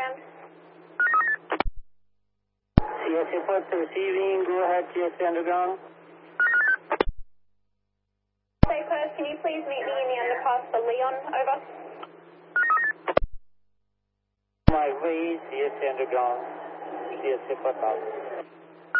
Underground. CSA Port receiving, go ahead, CSA Underground. Say first, can you please meet me in the underpass for Leon? Over. My way, CSA Underground, CSA Port out.